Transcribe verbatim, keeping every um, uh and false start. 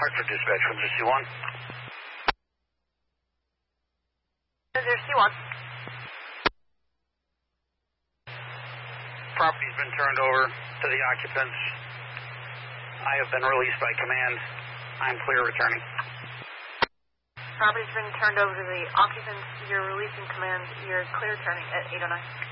Hartford Dispatch, one zero C one. one zero C one. Property's been turned over to the occupants. I have been released by command. I'm clear returning. Property's been turned over to the occupants. You're releasing command. You're clear returning at eight oh nine.